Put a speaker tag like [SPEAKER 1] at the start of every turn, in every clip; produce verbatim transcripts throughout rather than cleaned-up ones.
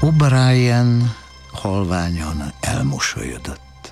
[SPEAKER 1] O'Brien halványan elmosolyodott.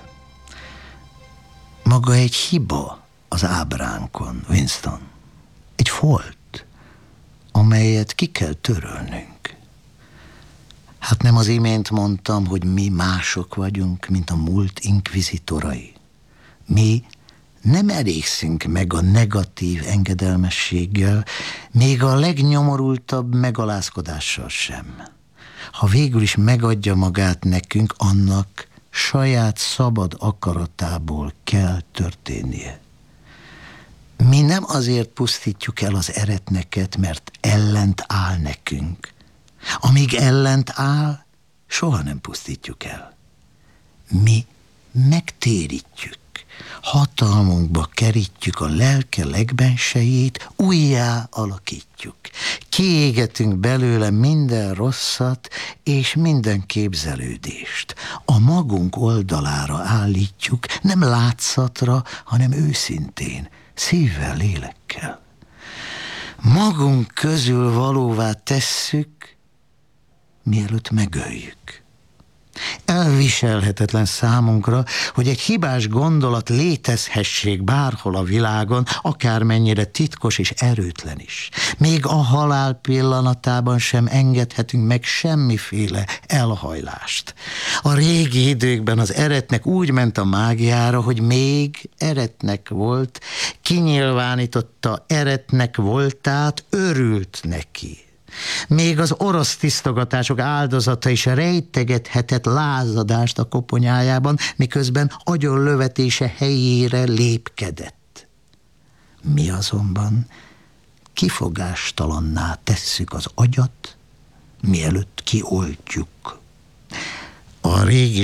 [SPEAKER 1] Maga egy hiba az ábránkon, Winston. Egy folt, amelyet ki kell törölnünk. Hát nem az imént mondtam, hogy mi mások vagyunk, mint a múlt inkvizitorai. Mi nem elégszünk meg a negatív engedelmességgel, még a legnyomorultabb megalázkodással sem. Ha végül is megadja magát nekünk, annak saját szabad akaratából kell történnie. Mi nem azért pusztítjuk el az eretneket, mert ellent áll nekünk. Amíg ellent áll, soha nem pusztítjuk el. Mi megtérítjük, hatalmunkba kerítjük a lelke legbensejét, újjá alakítjuk. Kiégetünk belőle minden rosszat és minden képzelődést. A magunk oldalára állítjuk, nem látszatra, hanem őszintén, szívvel, lélekkel. Magunk közül valóvá tesszük, mielőtt megöljük. Elviselhetetlen számunkra, hogy egy hibás gondolat létezhessék bárhol a világon, akármennyire titkos és erőtlen is. Még a halál pillanatában sem engedhetünk meg semmiféle elhajlást. A régi időkben az eretnek úgy ment a mágiára, hogy még eretnek volt, kinyilvánította eretnek voltát, örült neki. Még az orosz tisztogatások áldozata is rejtegethetett lázadást a koponyájában, miközben agyonlövetése helyére lépkedett. Mi azonban kifogástalanná tesszük az agyat, mielőtt kioltjuk. A régi